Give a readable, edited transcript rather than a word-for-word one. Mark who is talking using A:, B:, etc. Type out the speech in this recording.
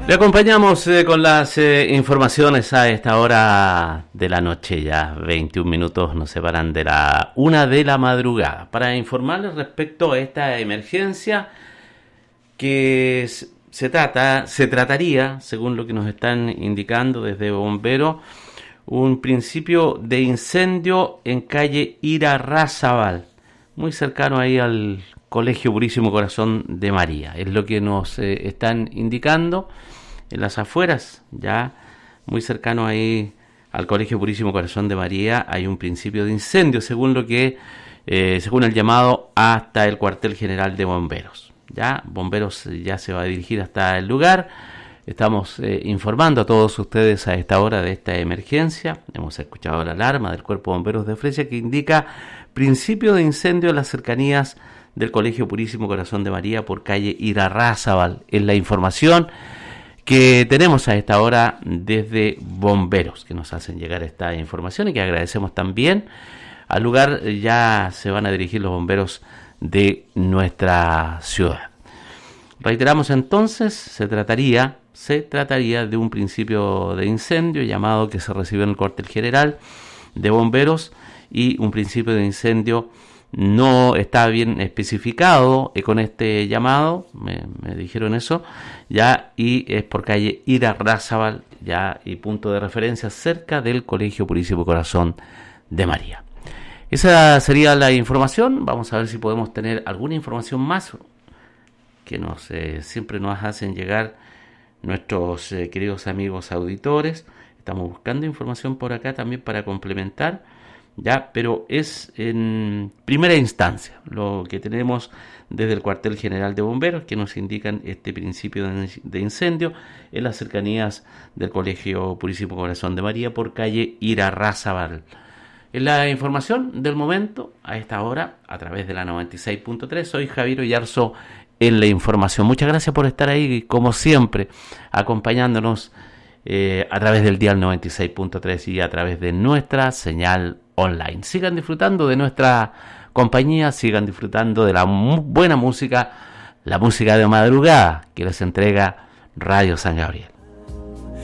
A: Le acompañamos con las informaciones a esta hora de la noche, ya 21 minutos nos separan de la 1 de la madrugada, para informarles respecto a esta emergencia que se trataría, según lo que nos están indicando desde bomberos, un principio de incendio en calle Irarrázaval, muy cercano ahí al Colegio Purísimo Corazón de María. Es lo que nos están indicando en las afueras, ya muy cercano ahí al Colegio Purísimo Corazón de María, hay un principio de incendio, según lo que según el llamado hasta el cuartel general de bomberos. Ya bomberos ya se va a dirigir hasta el lugar. Estamos informando a todos ustedes a esta hora de esta emergencia. Hemos escuchado la alarma del Cuerpo de Bomberos de Fresia que indica principio de incendio en las cercanías del Colegio Purísimo Corazón de María por calle Irarrázaval. Es la información que tenemos a esta hora desde bomberos, que nos hacen llegar esta información y que agradecemos también. Al lugar ya se van a dirigir los bomberos de nuestra ciudad. Reiteramos entonces, se trataría de un principio de incendio llamado que se recibió en el cuartel general de bomberos, y un principio de incendio no está bien especificado con este llamado, me dijeron eso, ya, y es por calle Irarrázaval, ya, y punto de referencia cerca del Colegio Purísimo Corazón de María. Esa sería la información. Vamos a ver si podemos tener alguna información más que siempre nos hacen llegar nuestros queridos amigos auditores. Estamos buscando información por acá también para complementar, ya, pero es en primera instancia lo que tenemos desde el cuartel general de bomberos, que nos indican este principio de incendio en las cercanías del Colegio Purísimo Corazón de María por calle Irarrázaval. Es la información del momento a esta hora a través de la 96.3. Soy Javier Oyarzo en la información. Muchas gracias por estar ahí, como siempre, acompañándonos a través del dial 96.3 y a través de nuestra señal online. Sigan disfrutando de nuestra compañía, sigan disfrutando de la buena música, la música de madrugada que les entrega Radio San Gabriel.